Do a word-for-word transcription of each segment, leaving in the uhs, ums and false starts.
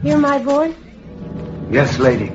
hear my voice? Yes, lady.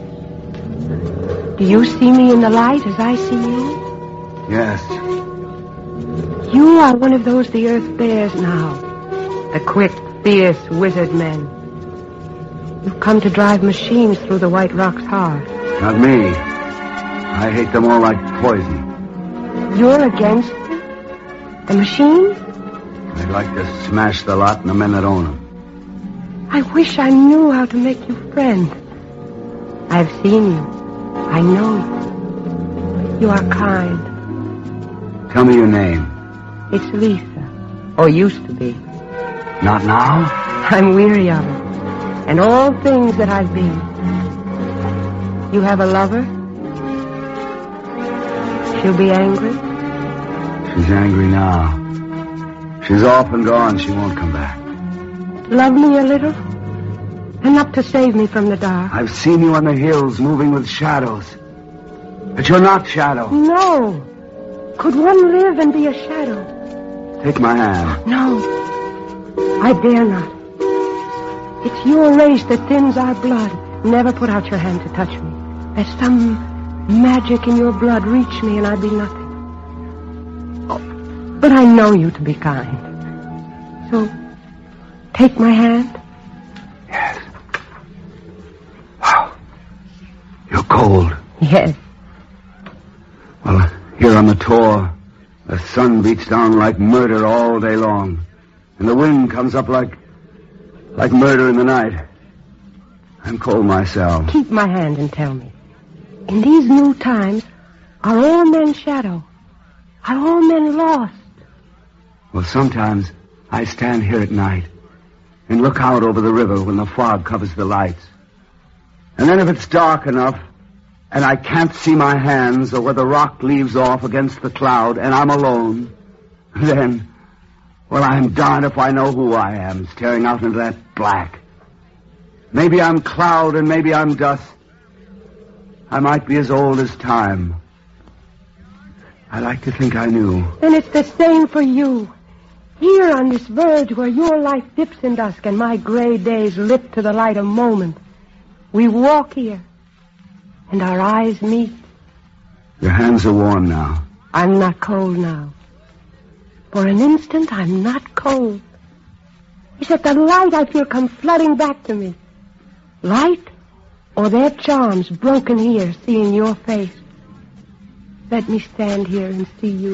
Do you see me in the light as I see you? Yes. You are one of those the earth bears now. The quick, fierce wizard men. You've come to drive machines through the White Rock's heart. Not me. I hate them all like poison. You're against them? The machines? I'd like to smash the lot and the men that own them. I wish I knew how to make you friend. I've seen you. I know you. You are kind. Tell me your name. It's Lisa. Or used to be. Not now? I'm weary of it. And all things that I've been. You have a lover? She'll be angry? She's angry now. She's off and gone. She won't come back. Love me a little? Enough to save me from the dark. I've seen you on the hills moving with shadows. But you're not Shadow. No. Could one live and be a shadow? Take my hand. No. I dare not. It's your race that thins our blood. Never put out your hand to touch me. There's some magic in your blood. Reach me and I'd be nothing. Oh, but I know you to be kind. So, take my hand. Yes. Wow. You're cold. Yes. Well, here on the Tor, the sun beats down like murder all day long. And the wind comes up like... like murder in the night. I'm cold myself. Keep my hand and tell me. In these new times, are all men shadow? Are all men lost? Well, sometimes I stand here at night and look out over the river when the fog covers the lights. And then if it's dark enough and I can't see my hands or where the rock leaves off against the cloud and I'm alone, then, well, I'm darned if I know who I am staring out into that black. Maybe I'm cloud and maybe I'm dust. I might be as old as time. I like to think I knew. Then it's the same for you. Here on this verge where your life dips in dusk and my gray days lit to the light of moment, we walk here, and our eyes meet. Your hands are warm now. I'm not cold now. For an instant, I'm not cold. It's at the light I feel come flooding back to me. Light or their charms broken here, seeing your face. Let me stand here and see you.